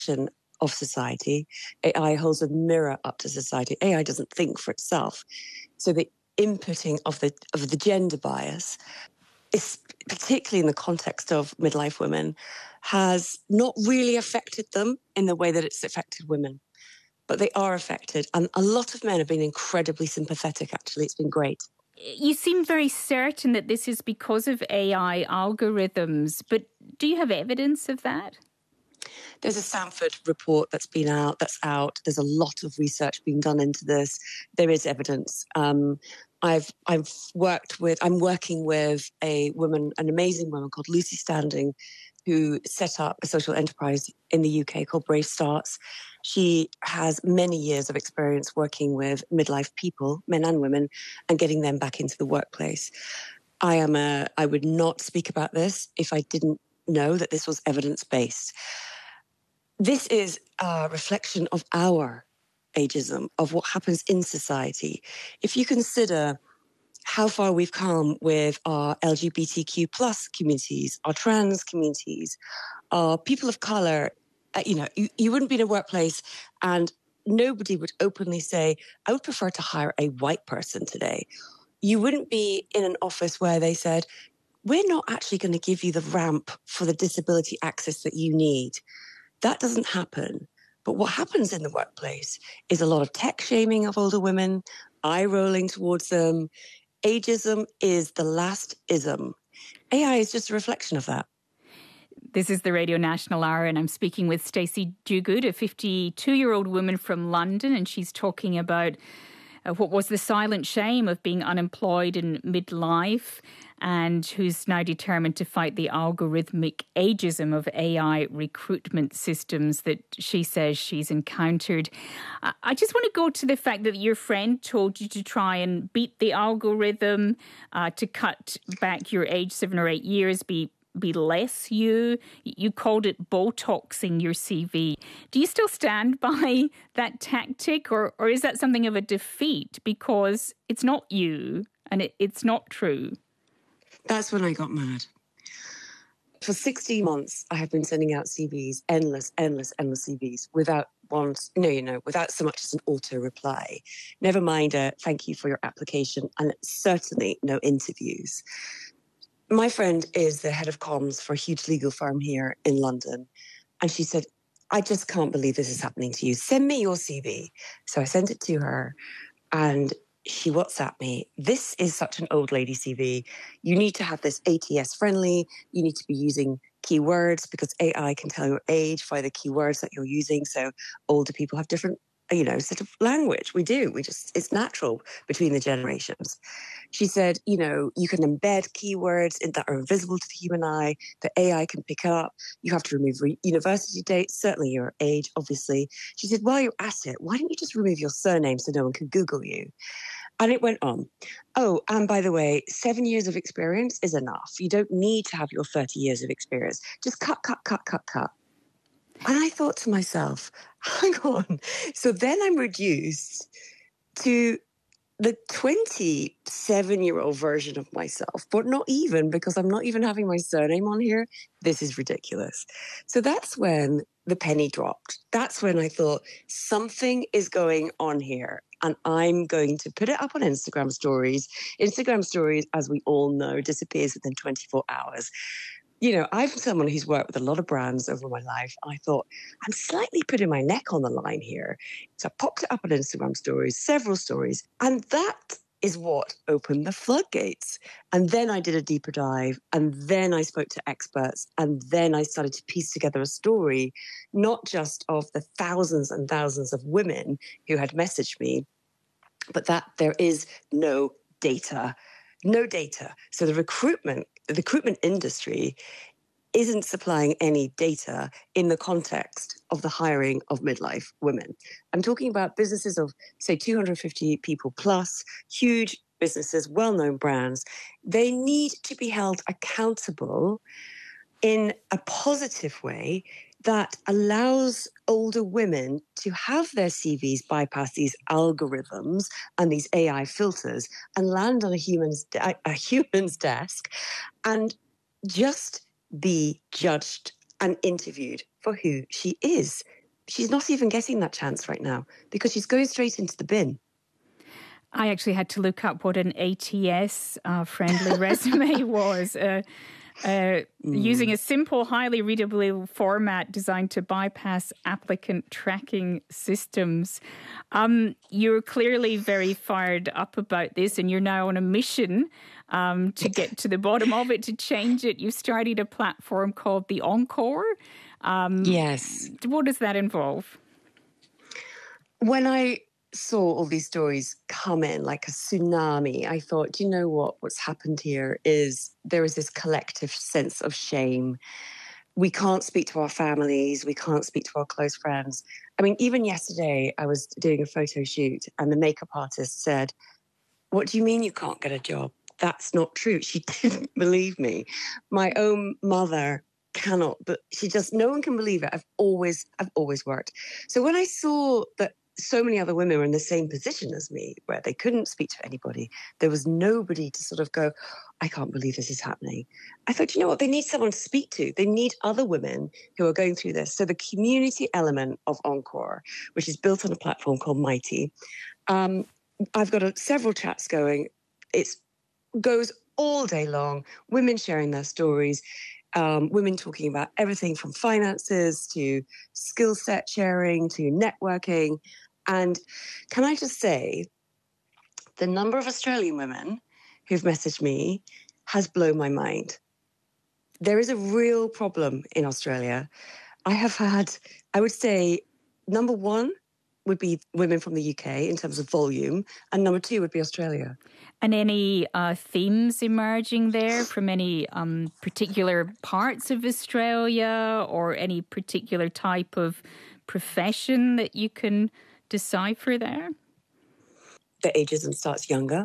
reflection of society. AI holds a mirror up to society. AI doesn't think for itself. So the inputting of the gender bias, is, particularly in the context of midlife women, has not really affected them in the way that it's affected women. But they are affected. And a lot of men have been incredibly sympathetic, actually. It's been great. You seem very certain that this is because of AI algorithms, but do you have evidence of that? There's a Stanford report that's out. There's a lot of research being done into this. There is evidence. I'm working with a woman, an amazing woman called Lucy Standing, who set up a social enterprise in the UK called Brave Starts. She has many years of experience working with midlife people, men and women, and getting them back into the workplace. I would not speak about this if I didn't know that this was evidence-based. This is a reflection of our ageism, of what happens in society. If you consider how far we've come with our LGBTQ plus communities, our trans communities, our people of color, you wouldn't be in a workplace and nobody would openly say, I would prefer to hire a white person today. You wouldn't be in an office where they said, we're not actually going to give you the ramp for the disability access that you need. That doesn't happen. But what happens in the workplace is a lot of tech shaming of older women, eye rolling towards them. Ageism is the last ism. AI is just a reflection of that. This is the Radio National Hour, and I'm speaking with Stacey Duguid, a 52-year-old woman from London, and she's talking about what was the silent shame of being unemployed in midlife, and who's now determined to fight the algorithmic ageism of AI recruitment systems that she says she's encountered. I just want to go to the fact that your friend told you to try and beat the algorithm, to cut back your age 7 or 8 years, be less you. You called it Botoxing your CV. Do you still stand by that tactic, or is that something of a defeat because it's not you and it's not true? That's when I got mad. For 16 months, I have been sending out CVs, endless CVs, without so much as an auto reply. Never mind a thank you for your application, and certainly no interviews. My friend is the head of comms for a huge legal firm here in London. And she said, I just can't believe this is happening to you. Send me your CV. So I sent it to her and she WhatsApped me. This is such an old lady CV. You need to have this ATS friendly. You need to be using keywords because AI can tell your age by the keywords that you're using. So older people have different sort of language. It's natural between the generations. She said, you can embed keywords that are invisible to the human eye, that AI can pick up. You have to remove university dates, certainly your age, obviously. She said, while you're at it, why don't you just remove your surname so no one can Google you? And it went on. Oh, and by the way, 7 years of experience is enough. You don't need to have your 30 years of experience. Just cut. And I thought to myself, hang on. So then I'm reduced to the 27-year-old version of myself, but not even, because I'm not even having my surname on here. This is ridiculous. So that's when the penny dropped. That's when I thought something is going on here. And I'm going to put it up on Instagram stories. Instagram stories, as we all know, disappears within 24 hours. I'm someone who's worked with a lot of brands over my life. I thought, I'm slightly putting my neck on the line here. So I popped it up on Instagram stories, several stories. And that is what opened the floodgates. And then I did a deeper dive. And then I spoke to experts. And then I started to piece together a story, not just of the thousands and thousands of women who had messaged me, but that there is no data. No data. So the recruitment industry isn't supplying any data in the context of the hiring of midlife women. I'm talking about businesses of, say, 250 people plus, huge businesses, well-known brands. They need to be held accountable in a positive way that allows older women to have their CVs bypass these algorithms and these AI filters and land on a human's desk and just be judged and interviewed for who she is. She's not even getting that chance right now because she's going straight into the bin. I actually had to look up what an ATS-friendly resume was. Using a simple, highly readable format designed to bypass applicant tracking systems. You're clearly very fired up about this, and you're now on a mission to get to the bottom of it, to change it. You've started a platform called The Encore. Yes. What does that involve? When I saw all these stories come in like a tsunami, I thought, you know what? What's happened here is there is this collective sense of shame. We can't speak to our families. We can't speak to our close friends. I mean, even yesterday, I was doing a photo shoot and the makeup artist said, "What do you mean you can't get a job? That's not true." She didn't believe me. My own mother cannot, but no one can believe it. I've always worked. So when I saw that so many other women were in the same position as me, where they couldn't speak to anybody, there was nobody to sort of go, "I can't believe this is happening." I thought, you know what? They need someone to speak to. They need other women who are going through this. So the community element of Encore, which is built on a platform called Mighty, I've got several chats going. It goes all day long, women sharing their stories, women talking about everything from finances to skill set sharing to networking. And can I just say, the number of Australian women who've messaged me has blown my mind. There is a real problem in Australia. I have had, I would say, number one would be women from the UK in terms of volume, and number two would be Australia. And any themes emerging there from any particular parts of Australia or any particular type of profession that you can decipher there? The ageism starts younger.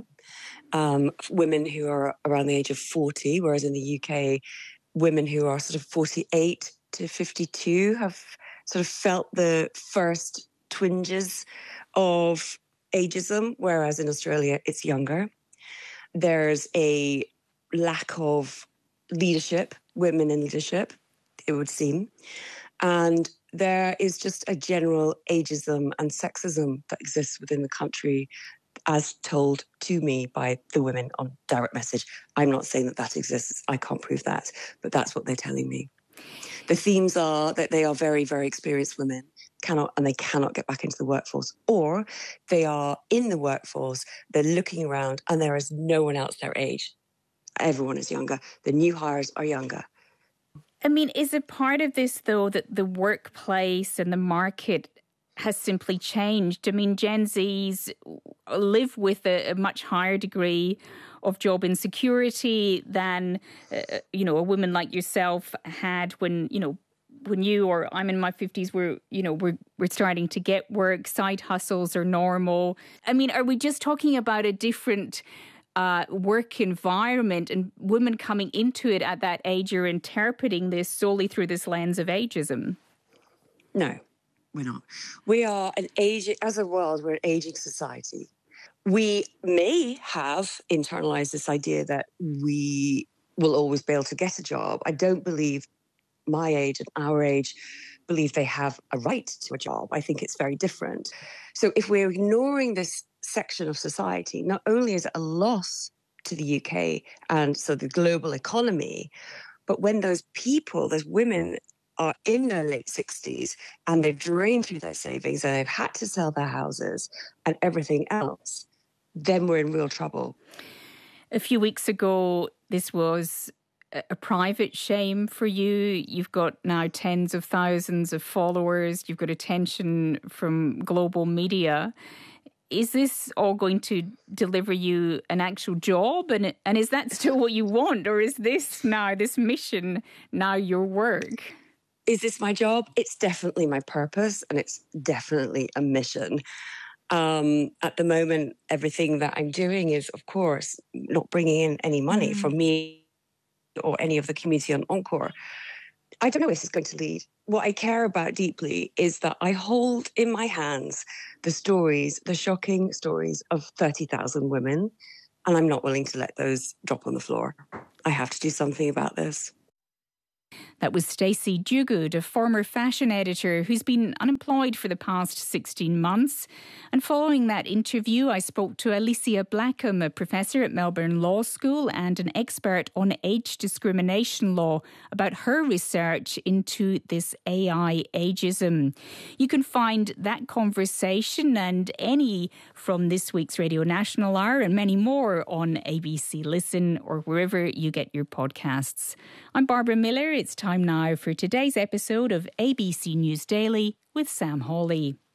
Women who are around the age of 40, whereas in the UK, women who are sort of 48 to 52 have sort of felt the first twinges of ageism, whereas in Australia, it's younger. There's a lack of leadership, women in leadership, it would seem. And there is just a general ageism and sexism that exists within the country, as told to me by the women on direct message. I'm not saying that exists. I can't prove that, but that's what they're telling me. The themes are that they are very, very experienced women, they cannot get back into the workforce, or they are in the workforce, they're looking around and there is no one else their age. Everyone is younger. The new hires are younger. I mean, is it part of this, though, that the workplace and the market has simply changed? I mean, Gen Zs live with a much higher degree of job insecurity than, a woman like yourself had when you or I'm in my 50s, we're starting to get work. Side hustles are normal. I mean, are we just talking about a different work environment, and women coming into it at that age are interpreting this solely through this lens of ageism? No, we're not. We are as a world, we're an aging society. We may have internalized this idea that we will always be able to get a job. I don't believe my age and our age believe they have a right to a job. I think it's very different. So if we're ignoring this section of society, not only is it a loss to the UK and so the global economy, but when those women are in their late 60s and they've drained through their savings and they've had to sell their houses and everything else, then we're in real trouble. A few weeks ago, this was a private shame for you. You've got now tens of thousands of followers. You've got attention from global media. Is this all going to deliver you an actual job? And is that still what you want? Or is this mission now your work? Is this my job? It's definitely my purpose and it's definitely a mission. At the moment, everything that I'm doing is, of course, not bringing in any money for me or any of the community on Encore. I don't know where this is going to lead. What I care about deeply is that I hold in my hands the shocking stories of 30,000 women, and I'm not willing to let those drop on the floor. I have to do something about this. That was Stacey Duguid, a former fashion editor who's been unemployed for the past 16 months. And following that interview, I spoke to Alicia Blackham, a professor at Melbourne Law School and an expert on age discrimination law, about her research into this AI ageism. You can find that conversation and any from this week's Radio National Hour and many more on ABC Listen or wherever you get your podcasts. I'm Barbara Miller. It's time now for today's episode of ABC News Daily with Sam Hawley.